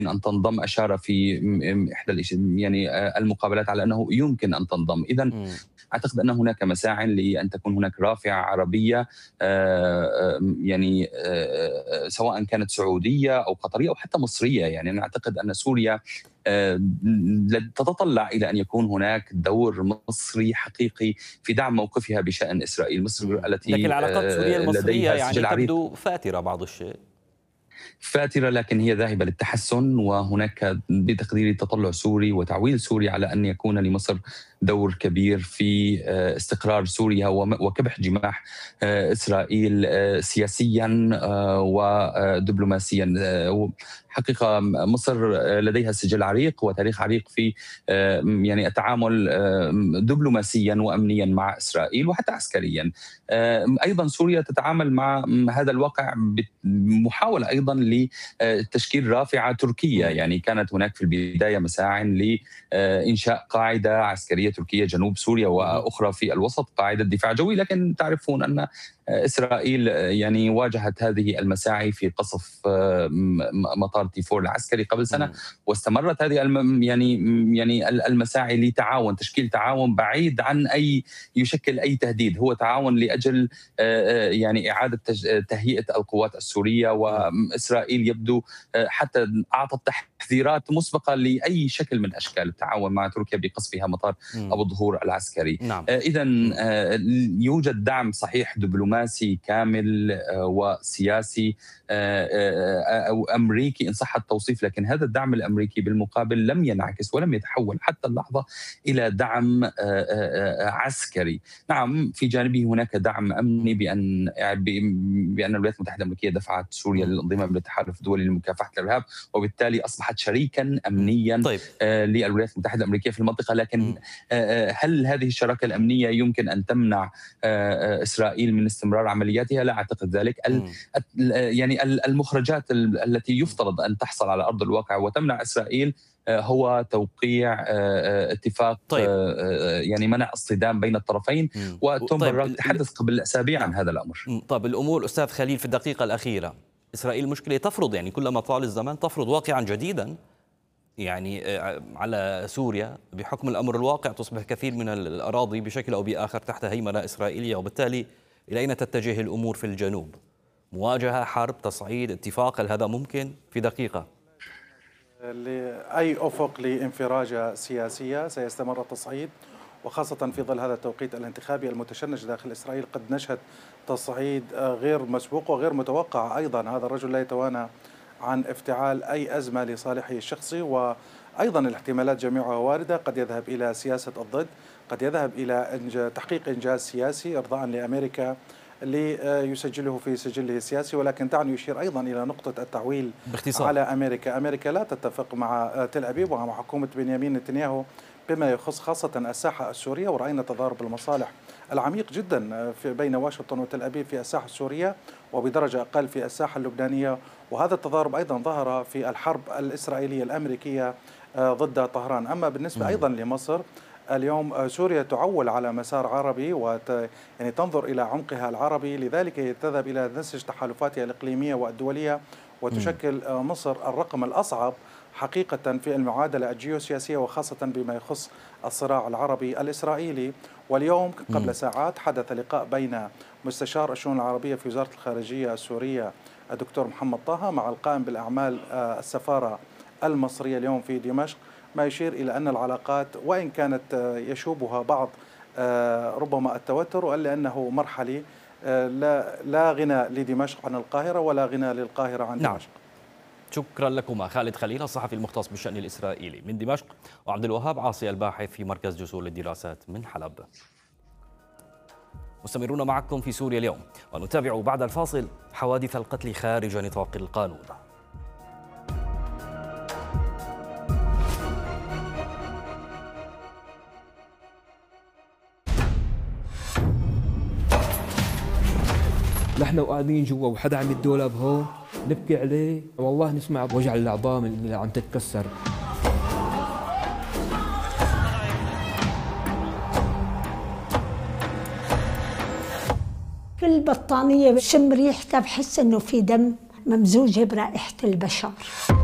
أن تنضم، أشار في إحدى يعني المقابلات على أنه يمكن أن تنضم. إذا أعتقد أن هناك مساع لأن تكون هناك رافعة عربية، يعني سواء كانت سعودية أو قطرية أو حتى مصرية. يعني أنا أعتقد أن سوريا تتطلع إلى أن يكون هناك دور مصري حقيقي في دعم موقفها بشأن إسرائيل. مصر لكن التي العلاقات السورية المصرية لديها يعني سجل عريق، تبدو فاترة بعض الشيء. فاترة لكن هي ذاهبة للتحسن، وهناك بتقديري تطلع سوري وتعويل سوري على أن يكون لمصر دور كبير في استقرار سوريا وكبح جماح إسرائيل سياسيا ودبلوماسيا. حقيقة مصر لديها سجل عريق وتاريخ عريق في يعني التعامل دبلوماسيا وأمنيا مع إسرائيل وحتى عسكريا. أيضا سوريا تتعامل مع هذا الواقع بمحاولة أيضا لتشكيل رافعة تركية. يعني كانت هناك في البداية مساع لإنشاء قاعدة عسكرية تركية جنوب سوريا وأخرى في الوسط، قاعدة دفاع جوي، لكن تعرفون أن إسرائيل يعني واجهت هذه المساعي في قصف مطار تيفور العسكري قبل سنة، واستمرت هذه يعني المساعي لتعاون، تشكيل تعاون بعيد عن أي يشكل أي تهديد، هو تعاون لأجل يعني إعادة تهيئة القوات السورية. وإسرائيل يبدو حتى أعطت تحذيرات مسبقة لأي شكل من أشكال التعاون مع تركيا بقصفها مطار أبو الظهور العسكري. إذا يوجد دعم صحيح دبلوماسي كامل وسياسي أو أمريكي إن صح التوصيف، لكن هذا الدعم الأمريكي بالمقابل لم ينعكس ولم يتحول حتى اللحظة إلى دعم عسكري. نعم، في جانبه هناك دعم أمني بأن الولايات المتحدة الأمريكية دفعت سوريا للانضمام للتحالف الدولي لمكافحة الإرهاب، وبالتالي أصبحت شريكا أمنيا للولايات المتحدة الأمريكية في المنطقة. لكن هل هذه الشراكة الأمنية يمكن أن تمنع إسرائيل من استمرار عملياتها؟ لا أعتقد ذلك. يعني المخرجات التي يفترض أن تحصل على أرض الواقع وتمنع إسرائيل هو توقيع اتفاق يعني منع اصطدام بين الطرفين، وتوم براك تحدث قبل أسابيع عن هذا الأمر. طيب الأمور أستاذ خليل في الدقيقة الأخيرة، إسرائيل مشكلة تفرض يعني كلما طال الزمان تفرض واقعا جديدا يعني على سوريا بحكم الأمر الواقع، تصبح كثير من الأراضي بشكل أو بآخر تحت هيمنة إسرائيلية، وبالتالي إلى أين تتجه الأمور في الجنوب؟ مواجهة، حرب، تصعيد، اتفاق، هل هذا ممكن في دقيقة؟ لأي أفق لانفراجة سياسية سيستمر التصعيد، وخاصة في ظل هذا التوقيت الانتخابي المتشنج داخل إسرائيل. قد نشهد تصعيد غير مسبوق وغير متوقع. أيضا هذا الرجل لا يتوانى عن افتعال أي أزمة لصالحه الشخصي، وأيضا الاحتمالات جميعها واردة. قد يذهب إلى سياسة الضد، قد يذهب إلى تحقيق إنجاز سياسي إرضاء لأمريكا ليسجله في سجله السياسي. ولكن دعني يشير أيضا إلى نقطة التعويل باختصار على أمريكا. أمريكا لا تتفق مع تل أبيب ومع حكومة بنيامين نتنياهو بما يخص خاصة الساحة السورية، ورأينا تضارب المصالح العميق جدا بين واشنطن وتل أبيب في الساحة السورية، وبدرجة أقل في الساحة اللبنانية. وهذا التضارب أيضا ظهر في الحرب الإسرائيلية الأمريكية ضد طهران. أما بالنسبة أيضا لمصر، اليوم سوريا تعول على مسار عربي يعني تنظر إلى عمقها العربي، لذلك تذهب إلى نسج تحالفاتها الإقليمية والدولية، وتشكل مصر الرقم الأصعب حقيقة في المعادلة الجيوسياسية، وخاصة بما يخص الصراع العربي الإسرائيلي. واليوم قبل ساعات حدث لقاء بين مستشار الشؤون العربية في وزارة الخارجية السورية الدكتور محمد طه مع القائم بالأعمال السفارة المصرية اليوم في دمشق، ما يشير إلى أن العلاقات وإن كانت يشوبها بعض ربما التوتر، وإلا أنه مرحلي، لا غنى لدمشق عن القاهرة ولا غنى للقاهرة عن دمشق. شكرا لكما خالد خليل الصحفي المختص بالشأن الإسرائيلي من دمشق، وعبد الوهاب عاصي الباحث في مركز جسور للدراسات من حلب. مستمرون معكم في سوريا اليوم، ونتابع بعد الفاصل حوادث القتل خارج نطاق القانون. نحن وقاعدين جوا وحدا عم الدولاب هون نبكي عليه، والله نسمع بوجع العظام اللي عم تتكسر. كل بطانية بشم ريحتها بحس انه في دم ممزوجة برائحة البشر.